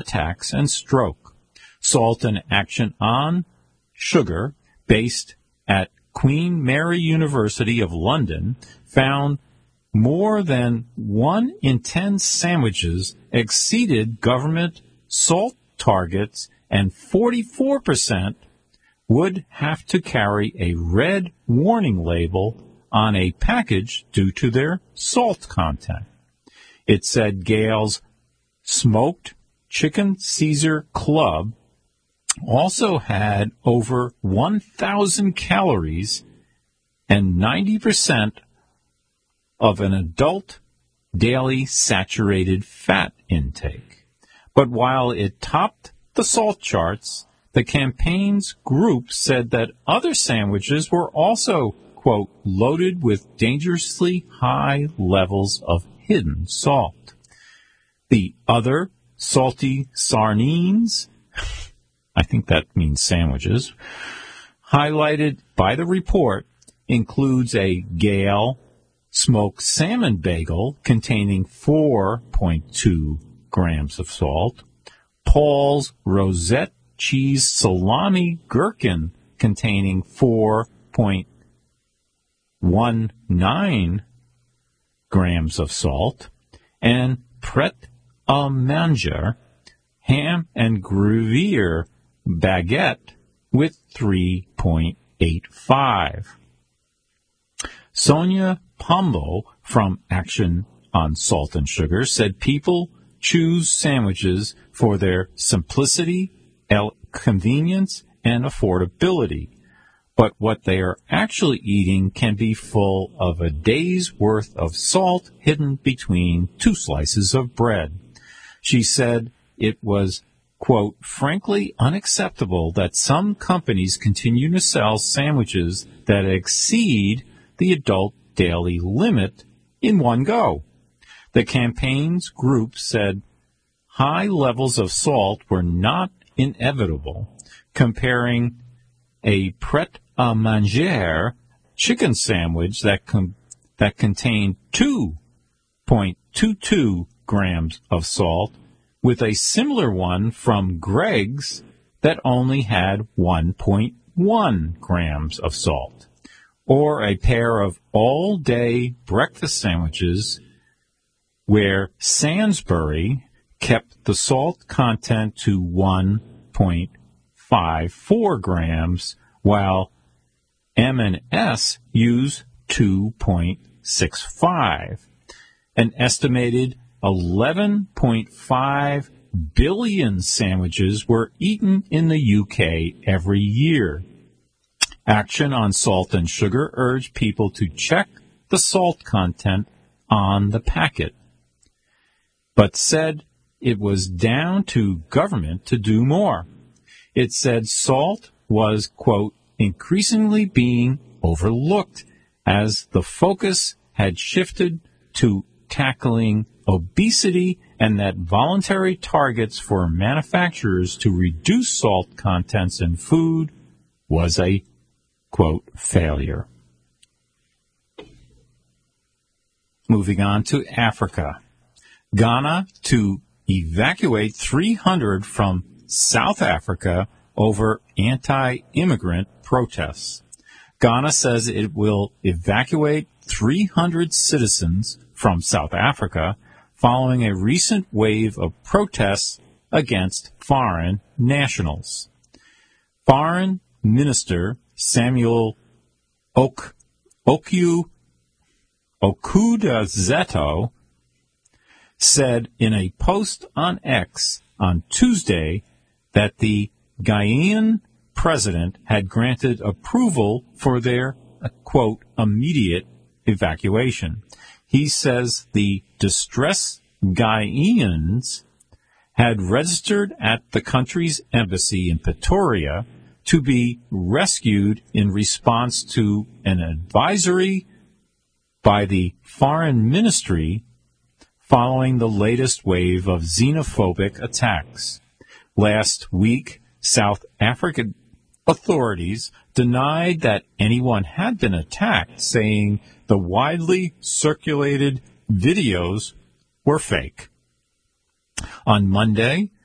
attacks and stroke. Salt and Action on Sugar, based at Queen Mary University of London, found more than 1 in 10 sandwiches exceeded government salt targets, and 44% would have to carry a red warning label on a package due to their salt content. It said Gale's Smoked Chicken Caesar Club also had over 1,000 calories and 90% of an adult daily saturated fat intake. But while it topped the salt charts, the campaign's group said that other sandwiches were also, quote, loaded with dangerously high levels of hidden salt. The other salty sardines, I think that means sandwiches, highlighted by the report includes a Gale smoked salmon bagel containing 4.2 grams of salt, Paul's Rosette cheese salami gherkin containing 4.19 grams of salt, and Pret a Manger ham and Gruyere baguette with 3.85. Sonia Pombo from Action on Salt and Sugar said people choose sandwiches for their simplicity, convenience, and affordability. But what they are actually eating can be full of a day's worth of salt hidden between 2 slices of bread. She said it was, quote, frankly unacceptable that some companies continue to sell sandwiches that exceed the adult daily limit in one go. The campaign's group said high levels of salt were not inevitable, comparing a Pret a Manger chicken sandwich that contained 2.22 grams of salt with a similar one from Greg's that only had 1.1 grams of salt, or a pair of all-day breakfast sandwiches where Sainsbury kept the salt content to 1.54 grams, while M&S used 2.65. An estimated 11.5 billion sandwiches were eaten in the UK every year. Action on Salt and Sugar urged people to check the salt content on the packet, but said it was down to government to do more. It said salt was, quote, increasingly being overlooked as the focus had shifted to tackling obesity, and that voluntary targets for manufacturers to reduce salt contents in food was a, quote, failure. Moving on to Africa. Ghana to evacuate 300 from South Africa over anti-immigrant protests. Ghana says it will evacuate 300 citizens from South Africa following a recent wave of protests against foreign nationals. Foreign Minister Samuel Okudzeto said in a post on X on Tuesday that the Ghanaian president had granted approval for their, quote, immediate evacuation. He says the distressed Ghanaians had registered at the country's embassy in Pretoria to be rescued in response to an advisory by the Foreign Ministry following the latest wave of xenophobic attacks. Last week, South African authorities denied that anyone had been attacked, saying the widely circulated videos were fake. On Monday,